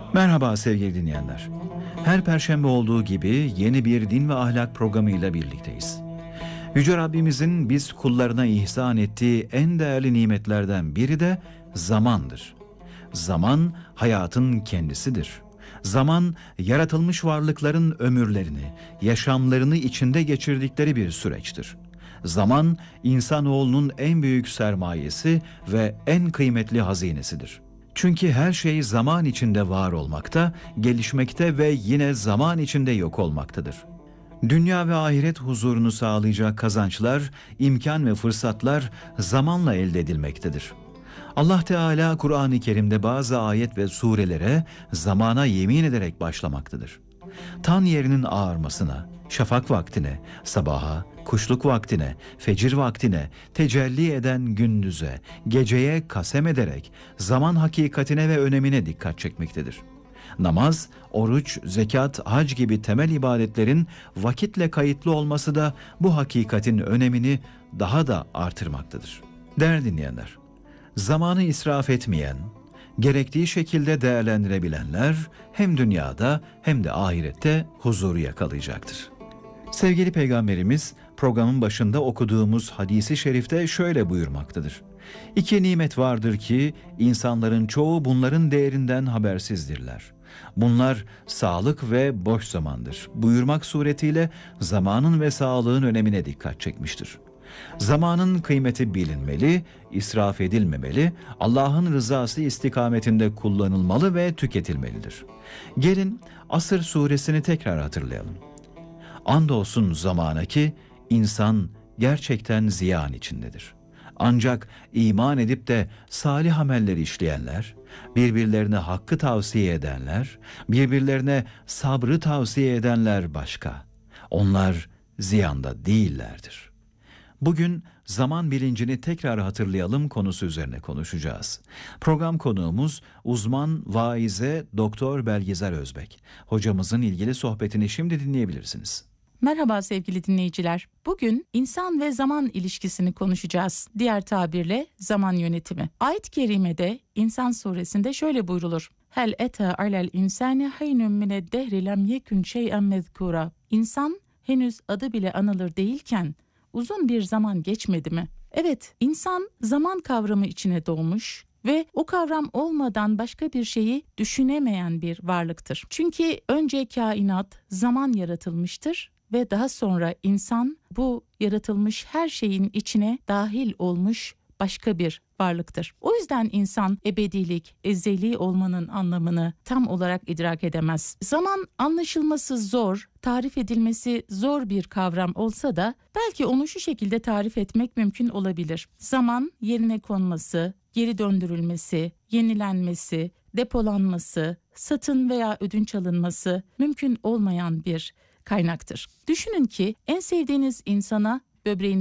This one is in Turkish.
Merhaba sevgili dinleyenler. Her perşembe olduğu gibi yeni bir din ve ahlak programıyla birlikteyiz. Yüce Rabbimizin biz kullarına ihsan ettiği en değerli nimetlerden biri de zamandır. Zaman hayatın kendisidir. Zaman yaratılmış varlıkların ömürlerini, yaşamlarını içinde geçirdikleri bir süreçtir. Zaman insanoğlunun en büyük sermayesi ve en kıymetli hazinesidir. Çünkü her şey zaman içinde var olmakta, gelişmekte ve yine zaman içinde yok olmaktadır. Dünya ve ahiret huzurunu sağlayacak kazançlar, imkan ve fırsatlar zamanla elde edilmektedir. Allah Teala Kur'an-ı Kerim'de bazı ayet ve surelere zamana yemin ederek başlamaktadır. Tan yerinin ağarmasına, şafak vaktine, sabaha, kuşluk vaktine, fecir vaktine, tecelli eden gündüze, geceye kasem ederek zaman hakikatine ve önemine dikkat çekmektedir. Namaz, oruç, zekat, hac gibi temel ibadetlerin vakitle kayıtlı olması da bu hakikatin önemini daha da artırmaktadır. Değerli dinleyenler, zamanı israf etmeyen, gerektiği şekilde değerlendirebilenler hem dünyada hem de ahirette huzuru yakalayacaktır. Sevgili Peygamberimiz programın başında okuduğumuz hadisi şerifte şöyle buyurmaktadır. İki nimet vardır ki insanların çoğu bunların değerinden habersizdirler. Bunlar sağlık ve boş zamandır buyurmak suretiyle zamanın ve sağlığın önemine dikkat çekmiştir. Zamanın kıymeti bilinmeli, israf edilmemeli, Allah'ın rızası istikametinde kullanılmalı ve tüketilmelidir. Gelin Asr suresini tekrar hatırlayalım. Andolsun zamana ki insan gerçekten ziyan içindedir. Ancak iman edip de salih amelleri işleyenler, birbirlerine hakkı tavsiye edenler, birbirlerine sabrı tavsiye edenler başka. Onlar ziyanda değillerdir. Bugün zaman bilincini tekrar hatırlayalım konusu üzerine konuşacağız. Program konuğumuz uzman vaize Doktor Belgizar Özbek. Hocamızın ilgili sohbetini şimdi dinleyebilirsiniz. Merhaba sevgili dinleyiciler. Bugün insan ve zaman ilişkisini konuşacağız. Diğer tabirle zaman yönetimi. Ayet-i Kerime'de İnsan suresinde şöyle buyrulur. Hel ete alel insani haynun mined dehri lem yekun şey'en mezkura. İnsan henüz adı bile anılır değilken uzun bir zaman geçmedi mi? Evet, insan zaman kavramı içine doğmuş ve o kavram olmadan başka bir şeyi düşünemeyen bir varlıktır. Çünkü önce kainat zaman yaratılmıştır ve daha sonra insan bu yaratılmış her şeyin içine dahil olmuş başka bir varlıktır. O yüzden insan ebedilik, ezeli olmanın anlamını tam olarak idrak edemez. Zaman anlaşılması zor, tarif edilmesi zor bir kavram olsa da belki onu şu şekilde tarif etmek mümkün olabilir. Zaman yerine konması, geri döndürülmesi, yenilenmesi, depolanması, satın veya ödünç alınması mümkün olmayan bir kaynaktır. Düşünün ki en sevdiğiniz insana böbreğinizi